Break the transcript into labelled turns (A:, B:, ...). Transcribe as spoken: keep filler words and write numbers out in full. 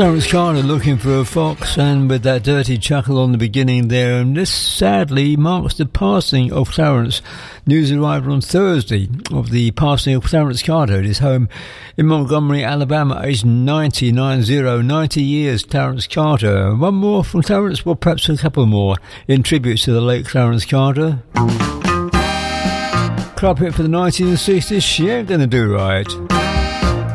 A: Clarence Carter looking for a fox, and with that dirty chuckle on the beginning there, and this sadly marks the passing of Clarence. News arrived on Thursday of the passing of Clarence Carter at his home in Montgomery, Alabama, aged ninety, ninety years, Clarence Carter. One more from Clarence, well perhaps a couple more, in tribute to the late Clarence Carter. Club hit for the nineteen sixties, She Ain't Gonna Do Right.